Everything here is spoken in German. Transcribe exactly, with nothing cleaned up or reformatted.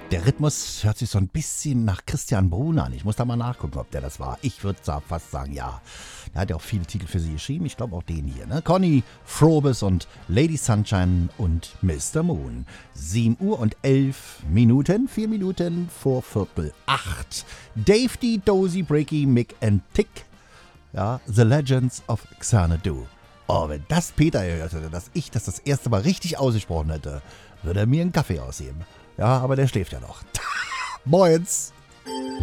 Der Rhythmus hört sich so ein bisschen nach Christian Brun an. Ich muss da mal nachgucken, ob der das war. Ich würde fast sagen, ja. Er hat ja auch viele Titel für sie geschrieben. Ich glaube auch den hier. Ne? Conny Frobes und Lady Sunshine und Mister Moon. sieben Uhr und elf Minuten. vier Minuten vor Viertel acht. Dave D, Dozy, Breaky, Mick and Tick. Ja, The Legends of Xanadu. Oh, wenn das Peter gehört hätte, dass ich das das erste Mal richtig ausgesprochen hätte, würde er mir einen Kaffee ausheben. Ja, aber der schläft ja noch. Moins.